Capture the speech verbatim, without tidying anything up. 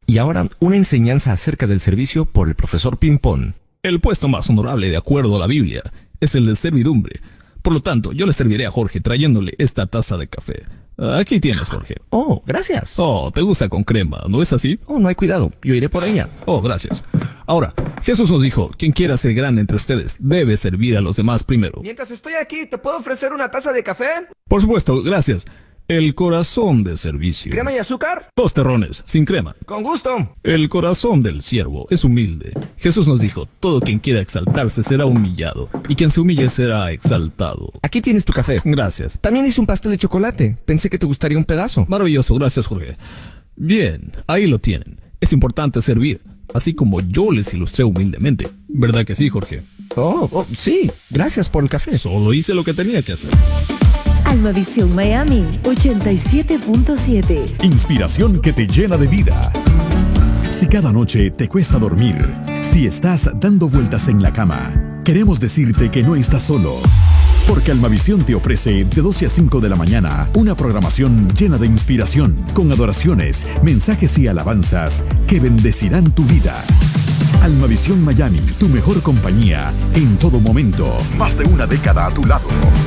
Y ahora, una enseñanza acerca del servicio por el profesor Pimpón. El puesto más honorable, de acuerdo a la Biblia, es el de servidumbre. Por lo tanto, yo le serviré a Jorge trayéndole esta taza de café. Aquí tienes, Jorge. Oh, gracias. Oh, te gusta con crema, ¿no es así? Oh, no hay cuidado, yo iré por ella. Oh, gracias. Ahora, Jesús nos dijo, quien quiera ser grande entre ustedes, debe servir a los demás primero. Mientras estoy aquí, ¿te puedo ofrecer una taza de café? Por supuesto, gracias. El corazón de servicio. ¿Crema y azúcar? Dos terrones, sin crema. Con gusto. El corazón del siervo es humilde. Jesús nos dijo, todo quien quiera exaltarse será humillado, y quien se humille será exaltado. Aquí tienes tu café. Gracias. También hice un pastel de chocolate. Pensé que te gustaría un pedazo. Maravilloso, gracias, Jorge. Bien, ahí lo tienen. Es importante servir, así como yo les ilustré humildemente. ¿Verdad que sí, Jorge? Oh, oh, sí. Gracias por el café. Solo hice lo que tenía que hacer. Almavisión Miami ochenta y siete punto siete. Inspiración que te llena de vida. Si cada noche te cuesta dormir, si estás dando vueltas en la cama, queremos decirte que no estás solo. Porque Almavisión te ofrece de doce a cinco de la mañana una programación llena de inspiración, con adoraciones, mensajes y alabanzas que bendecirán tu vida. Almavisión Miami, tu mejor compañía en todo momento. Más de una década a tu lado.